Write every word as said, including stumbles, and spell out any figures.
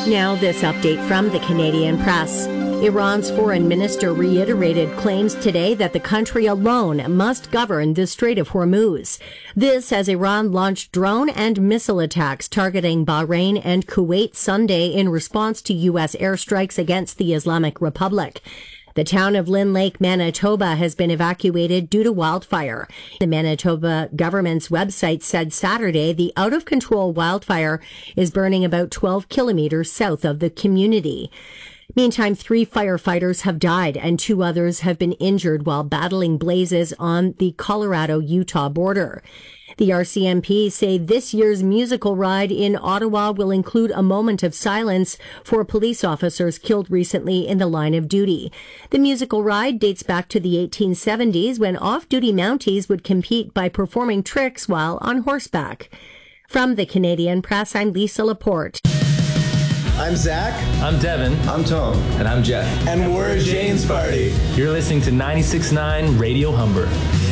Now, this update from the Canadian Press. Iran's foreign minister reiterated claims today that the country alone must govern the Strait of Hormuz. This as Iran launched drone and missile attacks targeting Bahrain and Kuwait Sunday in response to U S airstrikes against the Islamic Republic. The town of Lynn Lake, Manitoba, has been evacuated due to wildfire. The Manitoba government's website said Saturday the out-of-control wildfire is burning about twelve kilometers south of the community. Meantime, three firefighters have died and two others have been injured while battling blazes on the Colorado-Utah border. The R C M P say this year's musical ride in Ottawa will include a moment of silence for police officers killed recently in the line of duty. The musical ride dates back to the eighteen seventies when off-duty Mounties would compete by performing tricks while on horseback. From the Canadian Press, I'm Lisa Laporte. I'm Zach. I'm Devin. I'm Tom. And I'm Jeff. And we're Jane's Party. You're listening to ninety-six point nine Radio Humber.